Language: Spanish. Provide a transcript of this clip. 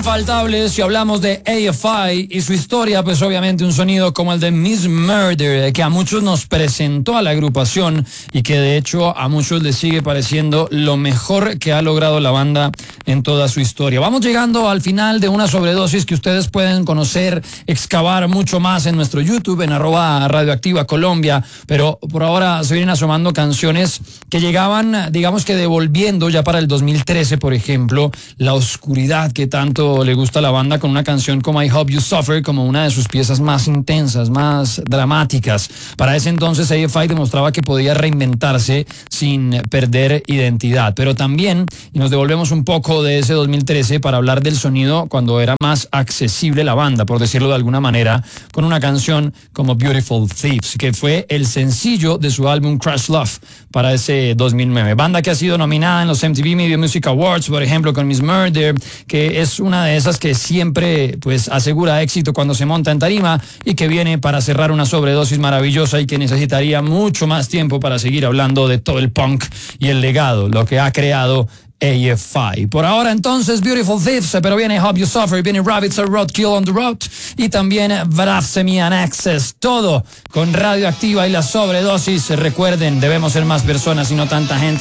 infaltables si hablamos de AFI y su historia, pues obviamente un sonido como el de Miss Murder, que a muchos nos presentó a la agrupación y que de hecho a muchos les sigue pareciendo lo mejor que ha logrado la banda en toda su historia. Vamos llegando al final de una sobredosis que ustedes pueden conocer, excavar mucho más en nuestro YouTube, en @Radioactiva Colombia, pero por ahora se vienen asomando canciones que llegaban, digamos que devolviendo ya para el 2013, por ejemplo, la oscuridad que tanto le gusta a la banda, con una canción como I Hope You Suffer como una de sus piezas más intensas, más dramáticas. Para ese entonces AFI demostraba que podía reinventarse sin perder identidad, pero también, y nos devolvemos un poco de ese 2013 para hablar del sonido cuando era más accesible la banda, por decirlo de alguna manera, con una canción como Beautiful Thieves, que fue el sencillo de su álbum Crash Love para ese 2009. Banda que ha sido nominada en los MTV Video Music Awards, por ejemplo, con Miss Murder, que es una de esas que siempre pues asegura éxito cuando se monta en tarima y que viene para cerrar una sobredosis maravillosa y que necesitaría mucho más tiempo para seguir hablando de todo el punk y el legado, lo que ha creado AFI. Por ahora entonces Beautiful Thieves, pero viene Hope You Suffer, viene Rabbits Are Roadkill on the Road y también Blasphemy and Access, todo con Radioactiva y la sobredosis. Recuerden, debemos ser más personas y no tanta gente.